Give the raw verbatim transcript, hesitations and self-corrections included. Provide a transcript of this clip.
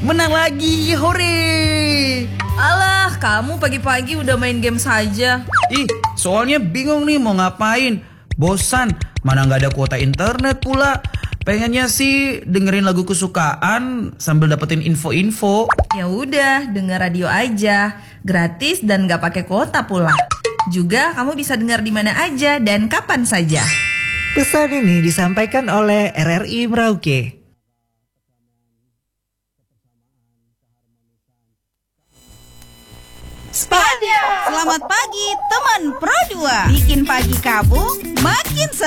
menang lagi, hore. Alah, kamu pagi-pagi udah main game saja. Ih, soalnya bingung nih mau ngapain. Bosan, mana gak ada kuota internet pula. Pengennya sih dengerin lagu kesukaan sambil dapetin info-info. Ya udah, denger radio aja, gratis dan gak pakai kuota pula. Juga kamu bisa dengar di mana aja dan kapan saja. Pesan ini disampaikan oleh R R I Merauke. Selamat pagi teman Pro dua. Bikin pagi kamu makin seru.